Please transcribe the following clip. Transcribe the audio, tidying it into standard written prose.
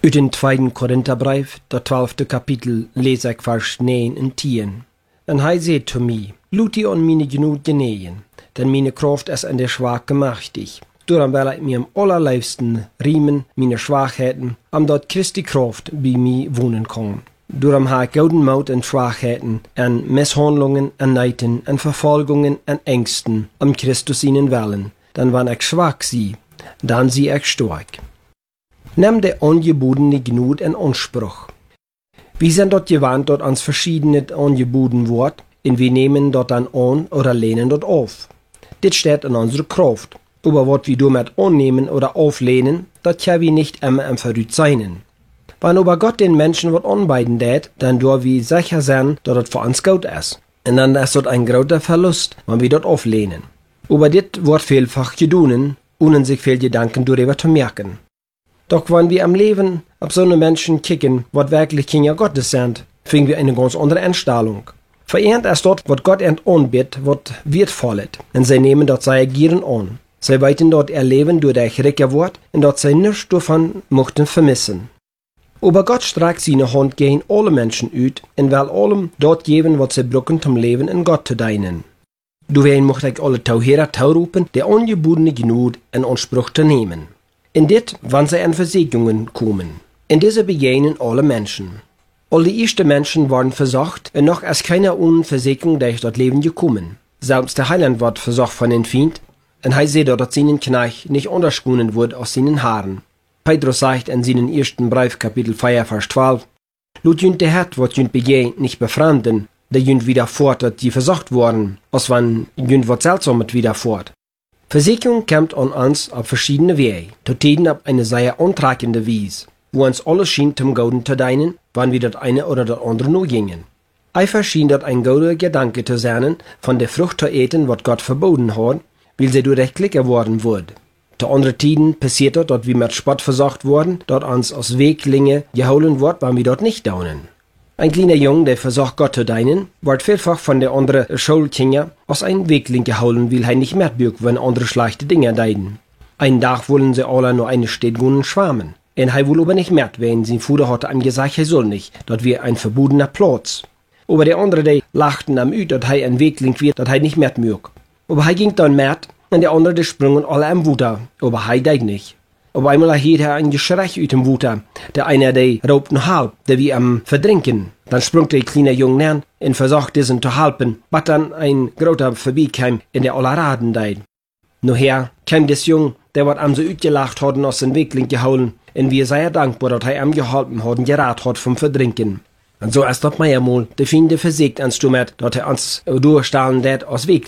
Uit den 2. Korintherbrief, dat 12e kapitel, lees ik vers 9 en 10. En hij zei zu mij, Lut die on meine genoeg geneen, denn meine Kraft is in der Schwache machtig. Daarom wil ik mir am allerliefsten riemen meine Schwachheiten, omdat Christi Kraft bij mij wonen kan. Daarom ha ik gouden moed en Schwachheiten, en mishandelingen en neiten, en vervolgingen en Ängsten, Christus ihnen willen. Dan wanneer ik zwak zie, dan zie ik sterk. Neem de ongebodene Gnut in Anspruch. Wir sind dort gewandt, dort ans verschiedene angeboten wordt, en wir nehmen dort dann an oder lehnen dort auf. Dit steht in unserer Kraft. Aber was wir damit annehmen oder auflehnen, das können wir nicht immer im Verrückt sein. Wenn aber Gott den Menschen was anbieten tät, dann dürfen wir sicher sein, dass das für uns gut ist. Und dann ist das ein großer Verlust, wenn wir dort auflehnen. Aber dit wird vielfach gedoen, ohne sich viel Gedanken darüber zu merken. Doch wenn wir am Leben auf so eine Menschen kicken, was wirklich Kinder Gottes sind, finden wir eine ganz andere Einstellung. Verehrt ist dort, was Gott anbietet, was wertvoll. Und sie nehmen dort seine Gieren an. Sie weiten dort ihr Leben durch das Recker Wort und dort sie nichts davon möchten vermissen. Aber Gott streckt seine Hand gegen alle Menschen uit und will allem dort geben, was sie brauchen zum Leben in Gott zu dienen. Doorheen mocht ich alle Tauherer taurupen, der angebotene Gnut in Anspruch zu nehmen. In dit, wann sie an Versegnungen kommen. In diese begegnen alle Menschen. Alle ersten Menschen waren versorgt und noch ist keiner ohne Versegnung durch das Leben gekommen. Selbst der Heiland wird versorgt von den Feind, und er sieht, dass seinen Knecht nicht unterschonen wird aus seinen Haaren. Petrus sagt in seinem 1. Brief, Kapitel 4, Vers 12, Lut jünt der Herr, wat jünt begegnet, nicht befremden, der jünt wieder fort, dass die versorgt worden, als wann jünt wat Seltsames wieder fort. Versegnung kommt an uns auf verschiedene Wege, zu tiden auf eine sehr antragende Weise, wo uns alles schien zum Guten zu dienen, wann wir das eine oder das andere nur gingen. Einfach schien das ein guter Gedanke zu sein, von der Frucht zu eten, was Gott verboten hat, weil sie durch Klick geworden wurde. Zu anderen Tiden passiert das, dass wir mit Spott versorgt wurden, dort uns aus Weglinge geholen wird, wann wir dort nicht daunen. Ein kleiner Junge, der versucht Gott zu dienen, wird vielfach von der anderen Schulkinder aus einem Wegling geholen, weil er nicht mitbürgt, wenn andere schlechte Dinge deiden. Einen Tag wollen sie alle nur eine Städtgunnen schwammen. Und er will aber nicht mit, wenn sein Vater hatte ihm gesagt, er soll nicht, dort wir ein verbotener Platz. Aber der andere, der lachten am Üt, dass er ein Wegling wird, dass er nicht mitbürgt. Aber er ging dann mit, und der andere, der sprungen alle am Wuter, aber er deid nicht. Auf einmal hielt er ein Geschrei uit dem Wuter. Der eine, der raubt noch halb, der wie am Verdrinken. Dann sprang der kleine Junge an und versuchte diesen zu halten, was dann ein großer vorbeikam, in der alle Raden deid. Nachher kam des Jung, der wat am so uitgelacht hat und aus dem Wegling gehauen, und wir sehr dankbar, dass er am geholfen hat und gerat hat vom Verdrinken. Und so ist das meiermal, der Finde versiegt ans Stummet, dass er uns durchstahlen dat aus Weg.